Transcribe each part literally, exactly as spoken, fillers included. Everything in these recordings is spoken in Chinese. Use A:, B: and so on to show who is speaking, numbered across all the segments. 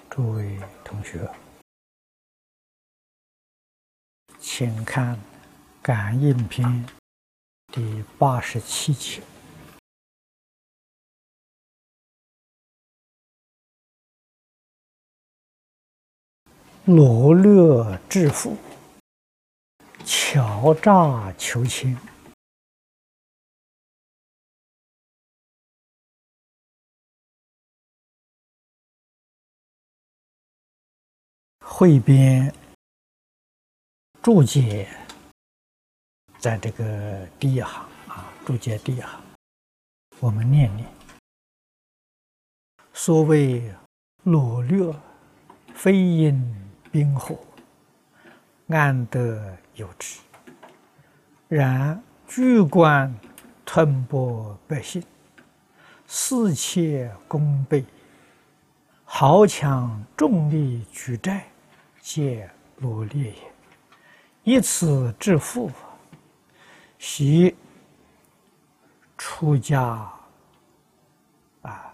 A: 诸位同学，请看《感应篇》第八十七节。罗勒致富，巧诈求签。汇编注解在这个第一行啊，注解第一行，我们念念。所谓罗略，非因冰火，安得有之？然居官吞剥百姓，私窃功倍，豪强重利举债，皆罗列也。以此致富，习出家啊，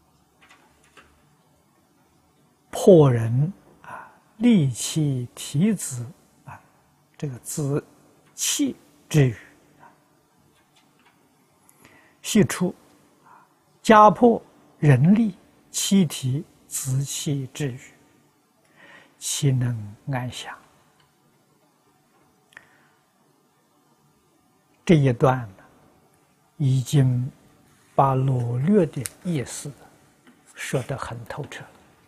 A: 破人啊，利其体子啊，这个子气之语，系出家破人利妻体子气之语，岂能安详？这一段呢，已经把罗略的意思说得很透彻。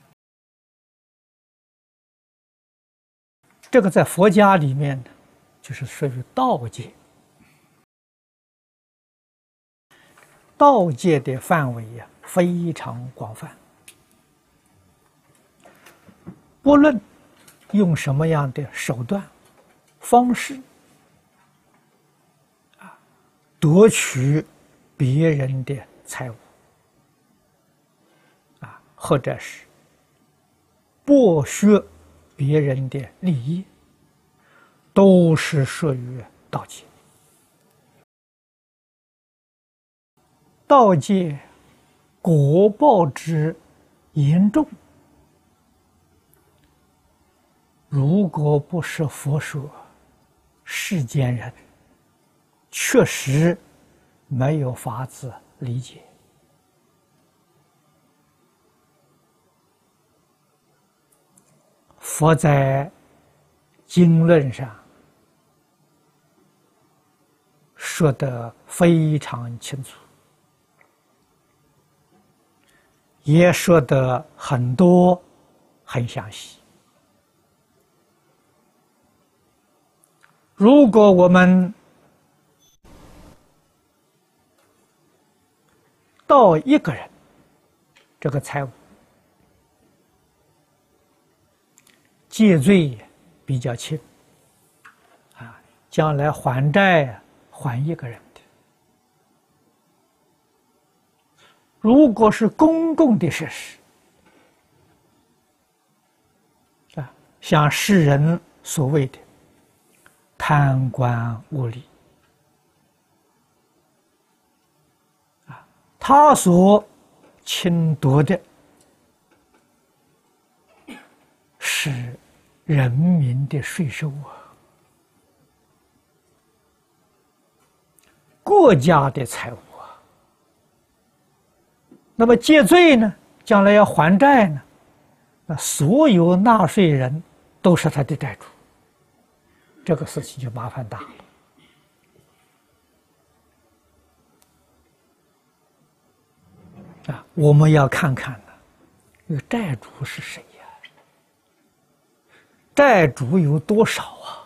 A: 这个在佛家里面呢，就是属于道界。道界的范围呀，非常广泛。不论用什么样的手段、方式啊，夺取别人的财物啊，或者是剥削别人的利益，都是属于盗窃。盗窃果报之严重，如果不是佛说，世间人确实没有法子理解。佛在经论上说得非常清楚，也说得很多很详细。如果我们盗一个人这个财物，戒罪比较轻啊，将来还债还一个人的。如果是公共的设施啊，像世人所谓的贪官污吏啊，他所侵夺的是人民的税收啊，国家的财物啊。那么戒罪呢，将来要还债呢，那所有纳税人都是他的债主，这个事情就麻烦大了啊！我们要看看呢，这个债主是谁呀？债主有多少啊？